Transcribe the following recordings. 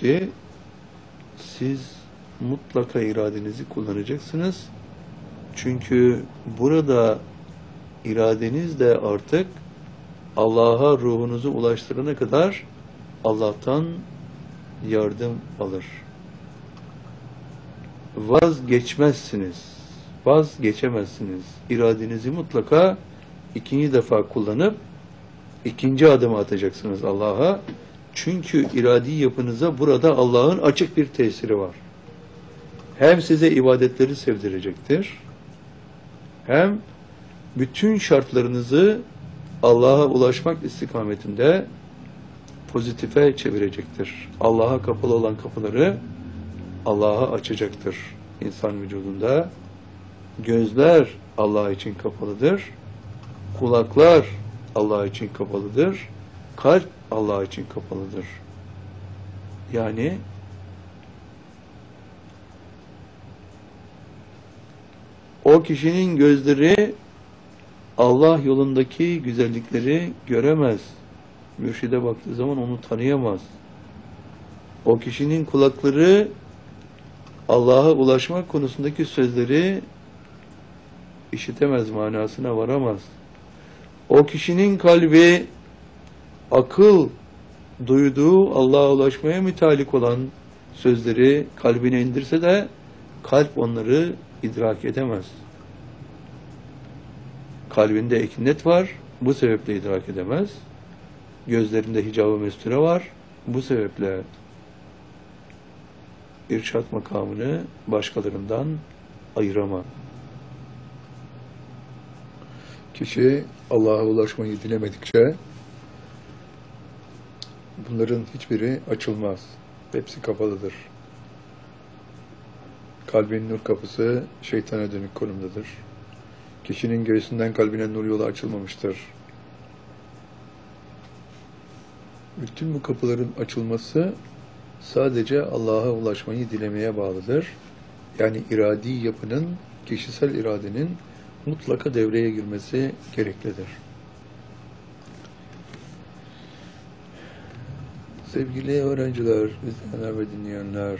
ki siz mutlaka iradenizi kullanacaksınız. Çünkü burada iradeniz de artık Allah'a ruhunuzu ulaştırana kadar Allah'tan yardım alır. Vazgeçemezsiniz. İradenizi mutlaka ikinci defa kullanıp ikinci adımı atacaksınız Allah'a. Çünkü iradi yapınıza burada Allah'ın açık bir tesiri var. Hem size ibadetleri sevdirecektir, hem bütün şartlarınızı Allah'a ulaşmak istikametinde pozitife çevirecektir. Allah'a kapalı olan kapıları Allah'a açacaktır insan vücudunda. Gözler Allah için kapalıdır. Kulaklar Allah için kapalıdır. Kalp Allah için kapalıdır. Yani o kişinin gözleri Allah yolundaki güzellikleri göremez. Mürşide baktığı zaman onu tanıyamaz. O kişinin kulakları Allah'a ulaşmak konusundaki sözleri işitemez, manasına varamaz. O kişinin kalbi akıl duyduğu Allah'a ulaşmaya mütalik olan sözleri kalbine indirse de kalp onları idrak edemez. Kalbinde ekinet var, bu sebeple idrak edemez. Gözlerinde hicab-ı mesture var, bu sebeple irşat makamını başkalarından ayıramaz. Kişi Allah'a ulaşmayı dilemedikçe bunların hiçbiri açılmaz. Hepsi kapalıdır. Kalbin nur kapısı şeytana dönük konumdadır. Kişinin göğsünden kalbine nur yolu açılmamıştır. Bütün bu kapıların açılması sadece Allah'a ulaşmayı dilemeye bağlıdır. Yani iradi yapının, kişisel iradenin mutlaka devreye girmesi gereklidir. Sevgili öğrenciler, izleyenler ve dinleyenler,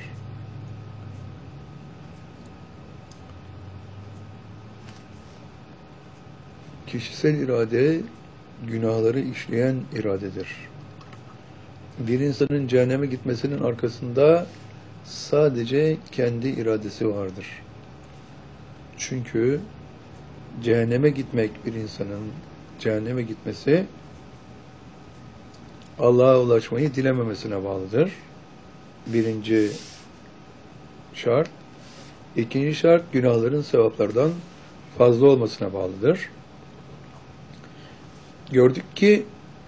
kişisel irade, günahları işleyen iradedir. Bir insanın cehenneme gitmesinin arkasında sadece kendi iradesi vardır. Çünkü cehenneme gitmek, bir insanın cehenneme gitmesi Allah'a ulaşmayı dilememesine bağlıdır. Birinci şart. İkinci şart, günahların sevaplardan fazla olmasına bağlıdır. Gördük ki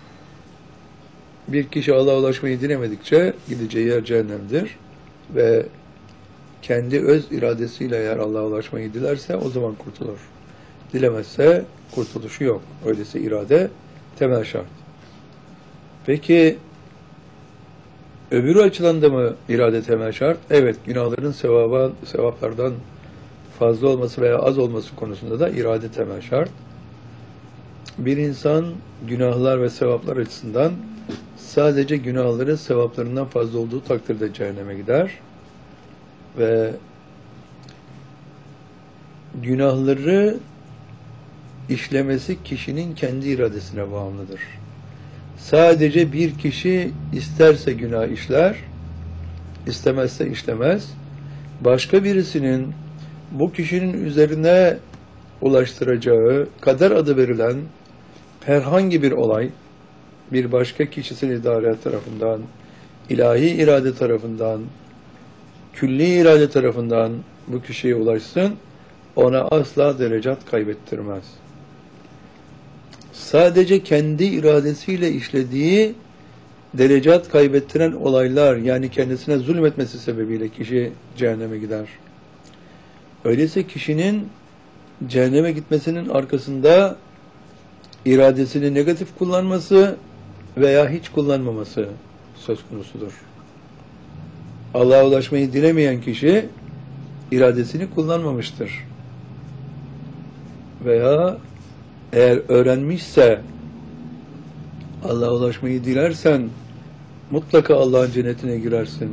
bir kişi Allah'a ulaşmayı dilemedikçe gideceği yer cehennemdir ve kendi öz iradesiyle eğer Allah'a ulaşmayı dilerse o zaman kurtulur. Dilemezse kurtuluşu yok. Öyleyse irade temel şart. Peki öbürü açıdan da mı irade temel şart? Evet, günahların sevaplardan fazla olması veya az olması konusunda da irade temel şart. Bir insan günahlar ve sevaplar açısından sadece günahları sevaplarından fazla olduğu takdirde cehenneme gider ve günahları işlemesi kişinin kendi iradesine bağımlıdır. Sadece bir kişi isterse günah işler, istemezse işlemez. Başka birisinin bu kişinin üzerine ulaştıracağı kader adı verilen herhangi bir olay, bir başka kişisel idare tarafından, ilahi irade tarafından, külli irade tarafından bu kişiye ulaşsın, ona asla derecat kaybettirmez. Sadece kendi iradesiyle işlediği derecat kaybettiren olaylar, yani kendisine zulmetmesi sebebiyle kişi cehenneme gider. Öyleyse kişinin cehenneme gitmesinin arkasında iradesini negatif kullanması veya hiç kullanmaması söz konusudur. Allah'a ulaşmayı dilemeyen kişi iradesini kullanmamıştır. Veya eğer öğrenmişse Allah'a ulaşmayı dilersen mutlaka Allah'ın cennetine girersin